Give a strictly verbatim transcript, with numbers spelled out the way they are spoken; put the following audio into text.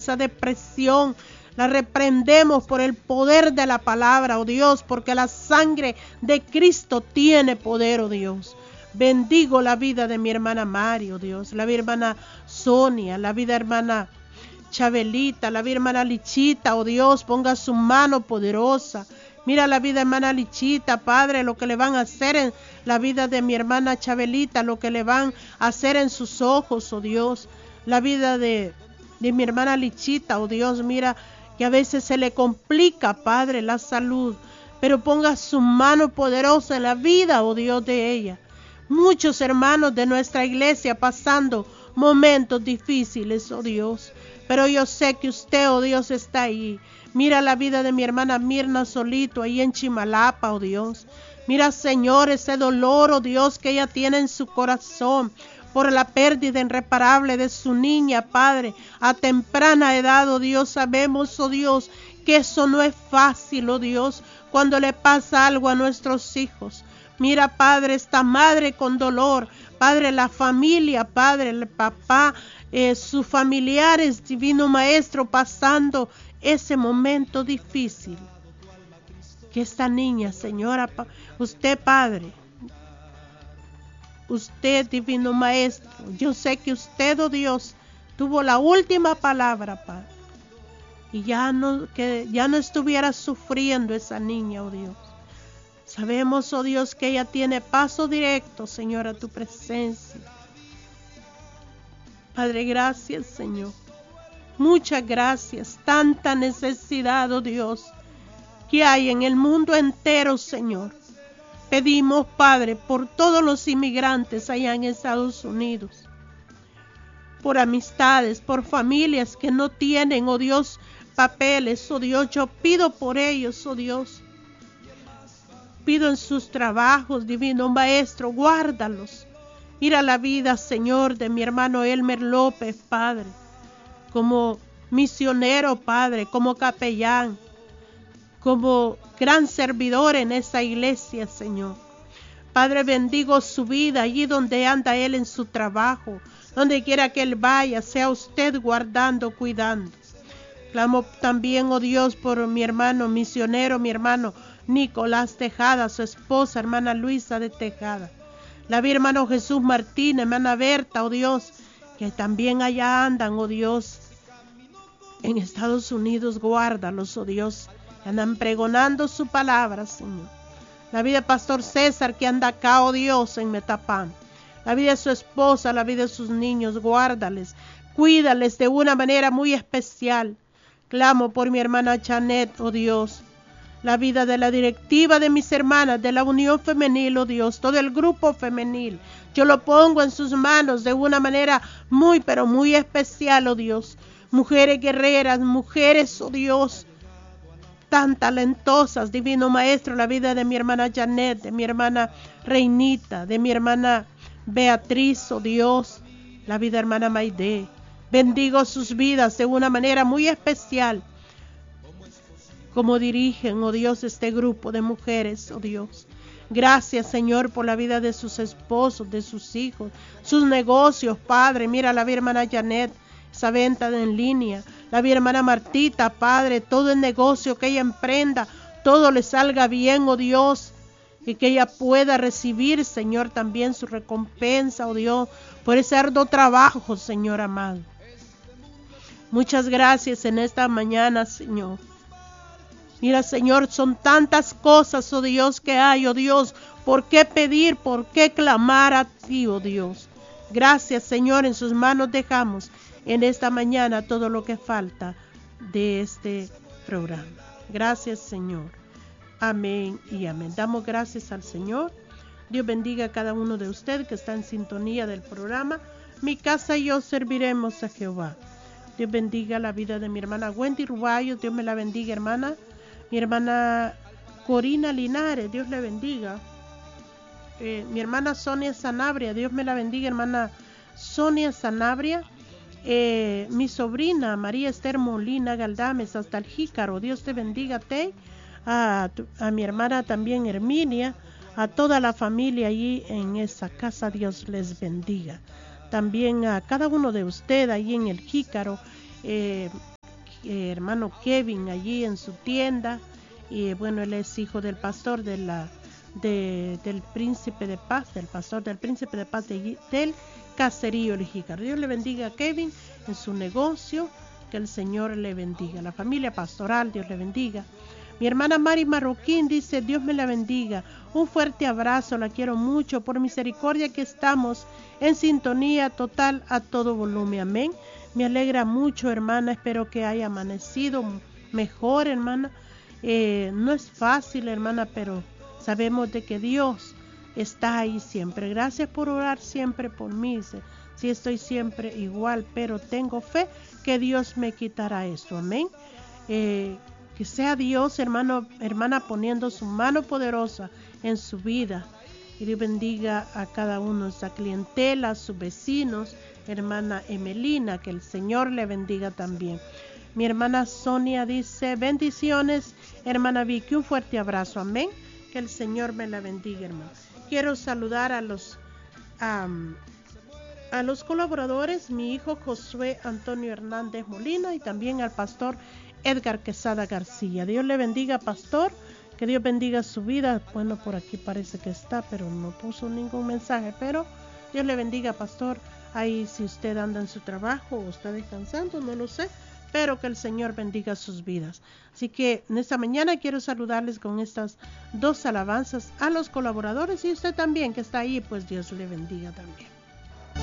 esa depresión. La reprendemos por el poder de la palabra, oh Dios, porque la sangre de Cristo tiene poder, oh Dios. Bendigo la vida de mi hermana Mari, oh Dios, la vida hermana Sonia, la vida hermana Chabelita, la vida hermana Lichita, oh Dios, ponga su mano poderosa. Mira la vida hermana Lichita, Padre, lo que le van a hacer en la vida de mi hermana Chabelita, lo que le van a hacer en sus ojos, oh Dios. La vida de, de mi hermana Lichita, oh Dios, mira que a veces se le complica, Padre, la salud, pero ponga su mano poderosa en la vida, oh Dios, de ella. Muchos hermanos de nuestra iglesia pasando momentos difíciles, oh Dios, pero yo sé que usted, oh Dios, está ahí. Mira la vida de mi hermana Mirna Solito, ahí en Chimalapa, oh Dios. Mira, Señor, ese dolor, oh Dios, que ella tiene en su corazón por la pérdida irreparable de su niña, Padre, a temprana edad, oh Dios. Sabemos, oh Dios, que eso no es fácil, oh Dios, cuando le pasa algo a nuestros hijos. Mira, Padre, esta madre con dolor, Padre, la familia, Padre, el papá, eh, sus familiares, Divino Maestro, pasando ese momento difícil. Que esta niña, Señora, usted, Padre, usted, Divino Maestro, yo sé que usted, oh Dios, tuvo la última palabra, Padre, y ya no, que ya no estuviera sufriendo esa niña, oh Dios. Sabemos, oh Dios, que ella tiene paso directo, Señor, a tu presencia. Padre, gracias, Señor. Muchas gracias. Tanta necesidad, oh Dios, que hay en el mundo entero, Señor. Pedimos, Padre, por todos los inmigrantes allá en Estados Unidos, por amistades, por familias que no tienen, oh Dios, papeles, oh Dios. Yo pido por ellos, oh Dios. Pido en sus trabajos, Divino Maestro, guárdalos. Mira la vida, Señor, de mi hermano Elmer López, Padre, como misionero, Padre, como capellán, como gran servidor en esa iglesia, Señor. Padre, bendigo su vida allí donde anda él en su trabajo, donde quiera que él vaya, sea usted guardando, cuidando. Clamo también, oh Dios, por mi hermano misionero, mi hermano Nicolás Tejada, su esposa, hermana Luisa de Tejada. La vi hermano Jesús Martínez, hermana Berta, oh Dios, que también allá andan, oh Dios, en Estados Unidos. Guárdalos, oh Dios, que andan pregonando su palabra, Señor. La vida de Pastor César, que anda acá, oh Dios, en Metapán. La vida de su esposa, la vida de sus niños, guárdales, cuídales de una manera muy especial. Clamo por mi hermana Janet, oh Dios. La vida de la directiva de mis hermanas, de la unión femenil, oh Dios, todo el grupo femenil. Yo lo pongo en sus manos de una manera muy, pero muy especial, oh Dios. Mujeres guerreras, mujeres, oh Dios, tan talentosas, Divino Maestro. La vida de mi hermana Janet, de mi hermana Reinita, de mi hermana Beatriz, oh Dios. La vida de hermana Maide. Bendigo sus vidas de una manera muy especial. Como dirigen, oh Dios, este grupo de mujeres, oh Dios. Gracias, Señor, por la vida de sus esposos, de sus hijos, sus negocios, Padre. Mira la hermana Janet, esa venta en línea. La hermana Martita, Padre, todo el negocio que ella emprenda, todo le salga bien, oh Dios. Y que ella pueda recibir, Señor, también su recompensa, oh Dios, por ese arduo trabajo, Señor amado. Muchas gracias en esta mañana, Señor. Mira, Señor, son tantas cosas, oh Dios, que hay, oh Dios, por qué pedir, por qué clamar a ti, oh Dios. Gracias, Señor, en sus manos dejamos en esta mañana todo lo que falta de este programa. Gracias, Señor. Amén y amén. Damos gracias al Señor. Dios bendiga a cada uno de ustedes que está en sintonía del programa. Mi casa y yo serviremos a Jehová. Dios bendiga la vida de mi hermana Wendy Ruballo. Dios me la bendiga, hermana. Mi hermana Corina Linares, Dios le bendiga. Eh, mi hermana Sonia Sanabria, Dios me la bendiga, hermana Sonia Sanabria. Eh, mi sobrina María Esther Molina Galdames, hasta el Jícaro, Dios te bendiga, te. A, a mi hermana también Herminia, a toda la familia allí en esa casa, Dios les bendiga. También a cada uno de ustedes allí en el Jícaro. Eh, eh, hermano Kevin allí en su tienda. Y bueno, él es hijo del pastor de la, de, del Príncipe de Paz, del pastor del Príncipe de Paz de, del Caserío Lijícar. Dios le bendiga a Kevin en su negocio, que el Señor le bendiga. La familia pastoral, Dios le bendiga. Mi hermana Mari Marroquín dice, Dios me la bendiga. Un fuerte abrazo, la quiero mucho. Por misericordia que estamos en sintonía total a todo volumen. Amén. Me alegra mucho, hermana. Espero que haya amanecido mejor, hermana. Eh, no es fácil, hermana, pero sabemos de que Dios está ahí siempre. Gracias por orar siempre por mí. Sí, estoy siempre igual, pero tengo fe que Dios me quitará eso. Amén. Eh, Que sea Dios, hermano, hermana, poniendo su mano poderosa en su vida. Y Dios bendiga a cada uno de esa clientela, a sus vecinos, hermana Emelina, que el Señor le bendiga también. Mi hermana Sonia dice, bendiciones, hermana Vicky, un fuerte abrazo, amén. Que el Señor me la bendiga, hermano. Quiero saludar a los, um, a los colaboradores, mi hijo Josué Antonio Hernández Molina y también al pastor Edgar Quesada García. Dios le bendiga, pastor, que Dios bendiga su vida. Bueno, por aquí parece que está, pero no puso ningún mensaje, pero Dios le bendiga, pastor. Ahí si usted anda en su trabajo o está descansando, no lo sé, pero que el Señor bendiga sus vidas. Así que en esta mañana quiero saludarles con estas dos alabanzas a los colaboradores y usted también que está ahí, pues Dios le bendiga también.